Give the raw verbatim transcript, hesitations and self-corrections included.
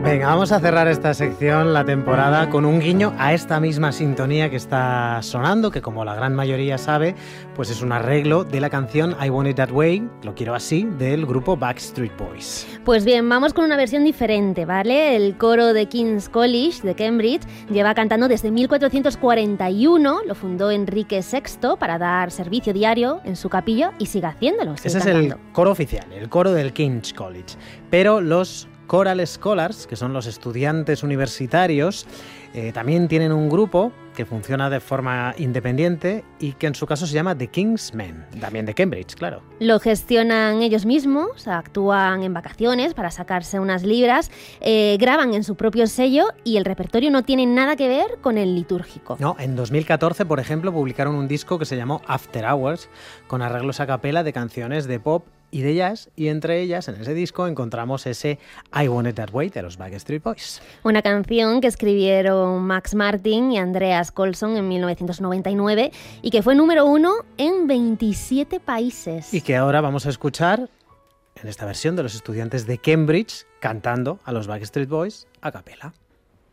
Venga, vamos a cerrar esta sección, la temporada, con un guiño a esta misma sintonía que está sonando, que como la gran mayoría sabe, pues es un arreglo de la canción I Want It That Way, Lo Quiero Así, del grupo Backstreet Boys. Pues bien, vamos con una versión diferente, ¿vale? El coro de King's College de Cambridge lleva cantando desde mil cuatrocientos cuarenta y uno, lo fundó Enrique sexto para dar servicio diario en su capilla y sigue haciéndolo. Sigue Ese cantando. es el coro oficial, el coro del King's College, pero los Choral Scholars, que son los estudiantes universitarios, eh, también tienen un grupo que funciona de forma independiente y que en su caso se llama The King's Men, también de Cambridge, claro. Lo gestionan ellos mismos, actúan en vacaciones para sacarse unas libras, eh, graban en su propio sello y el repertorio no tiene nada que ver con el litúrgico. No, en dos mil catorce, por ejemplo, publicaron un disco que se llamó After Hours, con arreglos a capela de canciones de pop y de jazz, y entre ellas, en ese disco, encontramos ese I Want It That Way de los Backstreet Boys. Una canción que escribieron Max Martin y Andreas Colson en mil novecientos noventa y nueve y que fue número uno en veintisiete países. Y que ahora vamos a escuchar en esta versión de los estudiantes de Cambridge cantando a los Backstreet Boys a capela.